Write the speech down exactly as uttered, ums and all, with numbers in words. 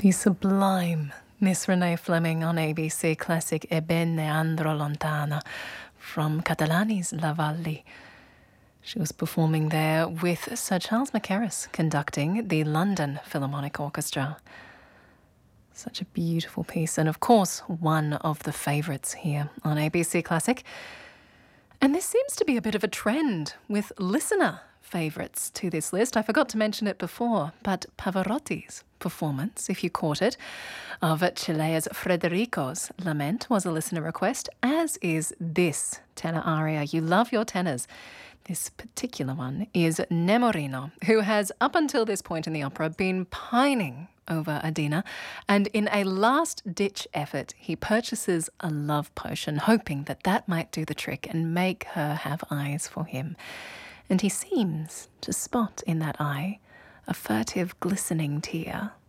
The sublime Miss Renee Fleming on A B C Classic E bene andro lontana from Catalani's La Valle. She was performing there with Sir Charles Mackerras conducting the London Philharmonic Orchestra. Such a beautiful piece, and of course one of the favourites here on A B C Classic. And this seems to be a bit of a trend with listener favourites to this list. I forgot to mention it before, but Pavarotti's performance, if you caught it, of Celea's Frederico's Lament was a listener request, as is this tenor aria. You love your tenors. This particular one is Nemorino, who has, up until this point in the opera, been pining over Adina, and in a last-ditch effort, he purchases a love potion, hoping that that might do the trick and make her have eyes for him. And he seems to spot in that eye a furtive, glistening tear.